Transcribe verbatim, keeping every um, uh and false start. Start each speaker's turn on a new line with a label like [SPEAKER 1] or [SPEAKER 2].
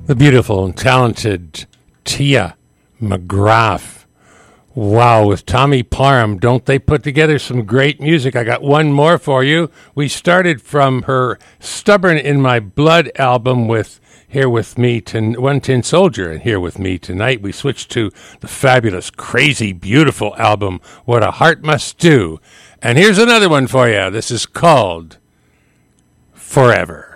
[SPEAKER 1] The beautiful and talented Tia McGrath. Wow, with Tommy Parham, don't they put together some great music? I got one more for you. We started from her Stubborn in My Blood album with Here With Me, to One Tin Soldier, and Here With Me Tonight. We switched to the fabulous, crazy, beautiful album, What a Heart Must Do. And here's another one for you. This is called Forever.